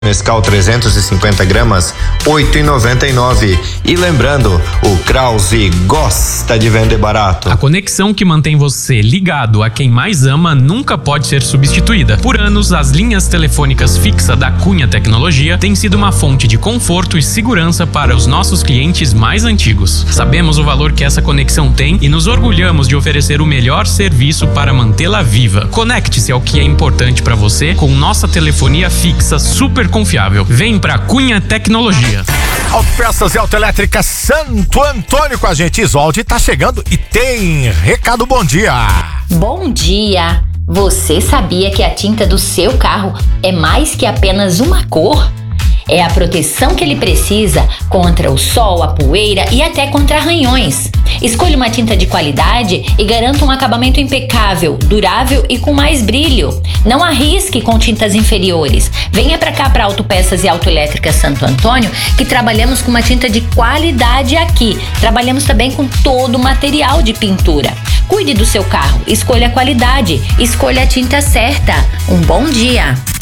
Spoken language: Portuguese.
Nescau 350 gramas, 8,99. E lembrando, o Krause gosta de vender barato. A conexão que mantém você ligado a quem mais ama nunca pode ser substituída. Por anos, as linhas telefônicas fixa da Cunha Tecnologia têm sido uma fonte de conforto e segurança para os nossos clientes mais antigos. Sabemos o valor que essa conexão tem e nos orgulhamos de oferecer o melhor serviço para mantê-la viva. Conecte-se ao que é importante para você com nossa telefonia fixa super confiável. Vem pra Cunha Tecnologia. Autopeças e Autoelétrica Santo Antônio com a gente. Isolde tá chegando e tem recado. Bom dia. Bom dia. Você sabia que a tinta do seu carro é mais que apenas uma cor? É a proteção que ele precisa contra o sol, a poeira e até contra arranhões. Escolha uma tinta de qualidade e garanta um acabamento impecável, durável e com mais brilho. Não arrisque com tintas inferiores. Venha pra cá pra Autopeças e Autoelétrica Santo Antônio, que trabalhamos com uma tinta de qualidade aqui. Trabalhamos também com todo o material de pintura. Cuide do seu carro, escolha a qualidade, escolha a tinta certa. Um bom dia!